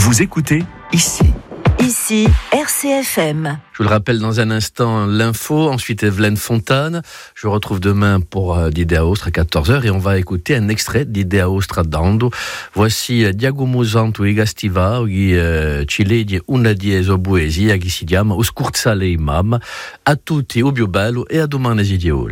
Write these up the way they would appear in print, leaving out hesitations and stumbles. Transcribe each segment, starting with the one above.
Vous écoutez ici. Ici, RCFM. Je vous le rappelle dans un instant l'info, ensuite Evelyne Fontane. Je vous retrouve demain pour l'Idea Ostra à 14h et on va écouter un extrait d'Idea Ostra d'Ando. Voici Giacomo Zanto e Gastiva, qui ci legge una di poesia che si chiama O scursale imam. A tutti o più bello e a domani Gidiole.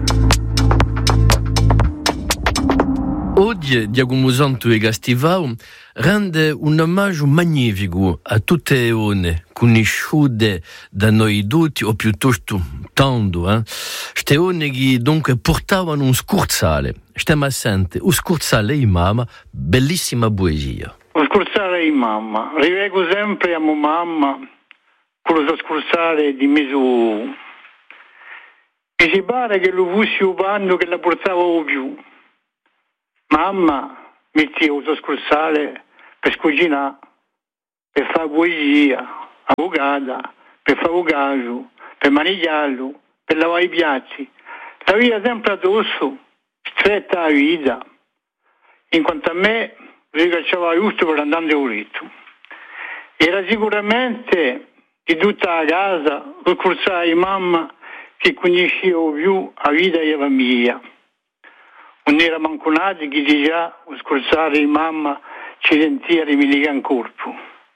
Oggi Giacomo Zanto e Gastiva rende un omaggio magnifico a tutte le donne conosciute da noi tutti, o piuttosto tanto, queste donne che dunque portavano un scursale. Stiamo assente, o scursale imam, bellissima poesia. O scursale imam, rivego sempre a mia mamma con lo scursale di Mesù. Mi si pare che lo fossi un panno che la portavo più. Mamma metteva lo scursale per cucinare, per fare poesia, avvocata, per fare avvocato, per manigliarlo, per lavare i piatti. La vita sempre addosso, stretta la vita. In quanto a me, lui cacciava giusto per andare in letto. Era sicuramente di tutta la casa, lo scursale di mamma che conoscevo più la vita e la famiglia. Non era manco nato che già lo scursale di mamma ci sentiva rimilica in corpo.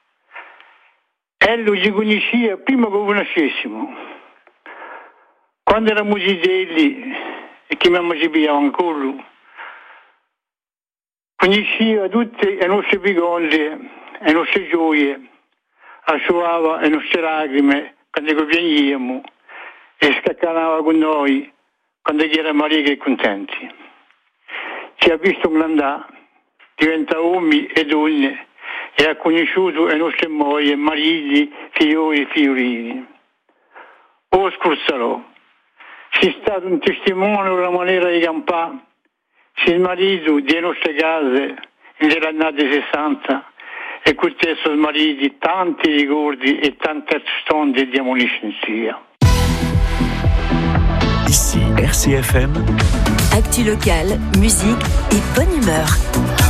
E lo ci conosceva prima che lo conoscessimo. Quando eravamo zitelli e che mamma ci pigliava ancora, conosceva tutte le nostre pigonze, le nostre gioie, asciugava le nostre lacrime quando piangevamo e scaccanava con noi quando eravamo allegri e contenti. Ci ha visto grandare, diventa uomini e donne e ha conosciuto le nostre mogli, mariti, figlioli e figlioline. O scursalo, sei stato un testimone della maniera di campare, sei il marito delle nostre case nelle annate 60 e con te sono mariti tanti ricordi e tante storie di amicizia. Ici RCFM. Actu locale, musique et bonne humeur.